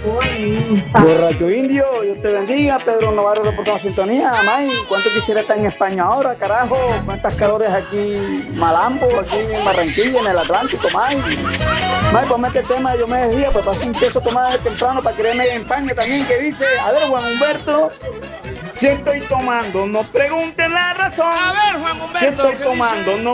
Borracho indio, Dios te bendiga, Pedro Navarro reportando sintonía. May, ¿cuánto quisiera estar en España ahora, carajo? ¿Cuántas calores aquí, Malambo, aquí en Barranquilla, en el Atlántico, May? May, ponme este tema, yo me decía, pues pasé un queso tomado de temprano para quererme en España también, que dice, a ver, Juan Humberto, si estoy tomando, no pregunten la razón. A ver, Juan Si Humberto, estoy ¿qué tomando, dice? no